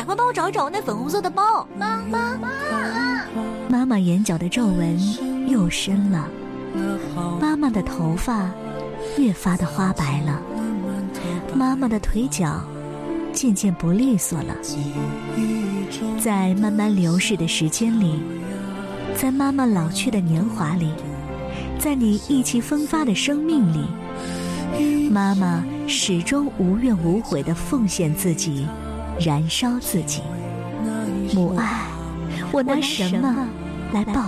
快帮我找一找那粉红色的包。 妈妈眼角的皱纹又深了，妈妈的头发越发的花白了，妈妈的腿脚渐渐不利索了。在慢慢流逝的时间里，在妈妈老去的年华里，在你意气风发的生命里，妈妈始终无怨无悔地奉献自己，燃烧自己。母爱，我拿什么来报